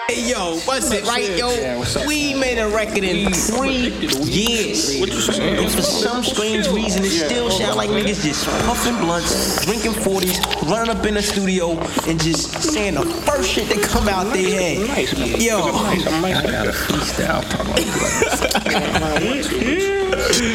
Hey, yo, what's it, right, yo? We made a record in 3 years. And for some strange reason, it still sound like niggas just puffing blunts, drinking 40s, running up in the studio, and just saying the first shit that come out their head. Yo. I got a freestyle.